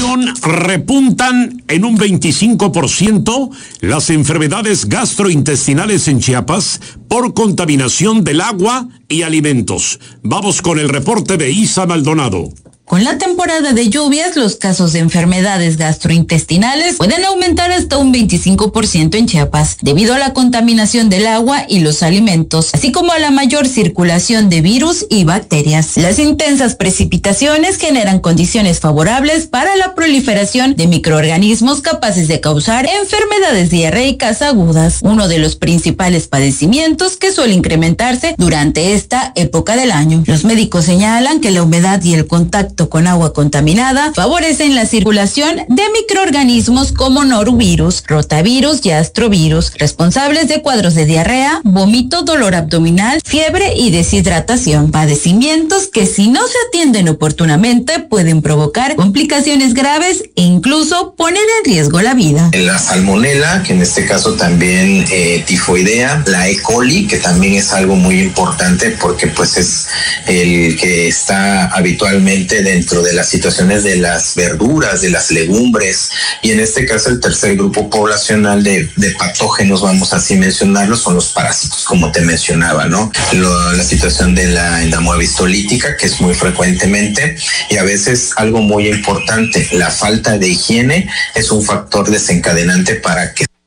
ocasión repuntan en un 25% las enfermedades gastrointestinales en Chiapas por contaminación del agua y alimentos. Vamos con el reporte de Isa Maldonado. Con la temporada de lluvias, los casos de enfermedades gastrointestinales pueden aumentar hasta un 25% en Chiapas, debido a la contaminación del agua y los alimentos, así como a la mayor circulación de virus y bacterias. Las intensas precipitaciones generan condiciones favorables para la proliferación de microorganismos capaces de causar enfermedades diarreicas agudas, uno de los principales padecimientos que suele incrementarse durante esta época del año. Los médicos señalan que la humedad y el contacto con agua contaminada favorecen la circulación de microorganismos como norovirus, rotavirus y astrovirus, responsables de cuadros de diarrea, vómito, dolor abdominal, fiebre y deshidratación, padecimientos que si no se atienden oportunamente pueden provocar complicaciones graves e incluso poner en riesgo la vida. La salmonela, que en este caso también tifoidea, la E. coli, que también es algo muy importante porque pues es el que está habitualmente dentro de las situaciones de las verduras, de las legumbres, y en este caso el tercer grupo poblacional de patógenos, vamos así mencionarlos, son los parásitos, como te mencionaba, ¿no? La situación de la endamoebis lítica, que es muy frecuentemente, y a veces algo muy importante, la falta de higiene es un factor desencadenante para que